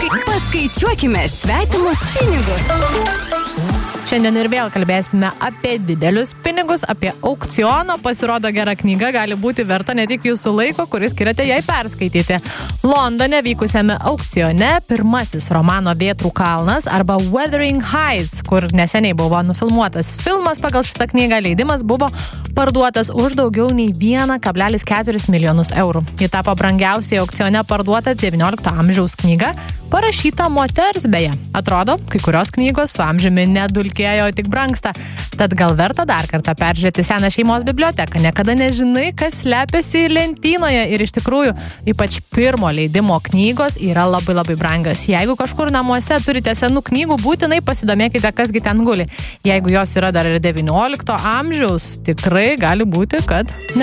Paskaičiuokime svetimus pinigus. Šiandien ir vėl kalbėsime apie didelius pinigus, apie aukcioną. Pasirodo, gera knyga gali būti verta ne tik jūsų laiko, kuris skiriate jai perskaityti. Londone vykusiame aukcione pirmasis romano Vėtrų kalnas arba Wuthering Heights, kur neseniai buvo nufilmuotas filmas pagal šitą knygą, leidimas buvo parduotas už daugiau nei 1,4 milijonus eurų. Ji tapo brangiausiai aukcione parduota 19 amžiaus knyga, parašyta moters beje. Atrodo, kai kurios knygos su amžiumi nedulkėjo, tik brangsta. Tad gal verta dar kartą peržiūrėti seną šeimos biblioteką. Niekada nežinai, kas slepiasi lentynoje ir iš tikrųjų, ypač pirmo leidimo knygos yra labai labai brangios. Jeigu kažkur namuose turite senų knygų, būtinai pasidomėkite, kasgi ten guli. Jeigu jos yra dar ir 19 amžiaus, tikrai gali būti, kad